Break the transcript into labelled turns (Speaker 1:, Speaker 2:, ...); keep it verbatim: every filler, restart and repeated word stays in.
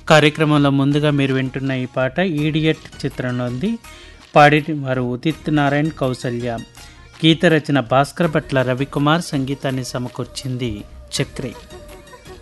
Speaker 1: కార్యక్రమంలో ముందుగా మీరు వింటున్న ఈ పాట ఈడియట్ చిత్రంలో ఉంది. పాడి వారు ఉదిత్ నారాయణ్, కౌసల్య. గీత రచన భాస్కర్ భట్ల రవికుమార్, సంగీతాన్ని సమకూర్చింది చక్రి.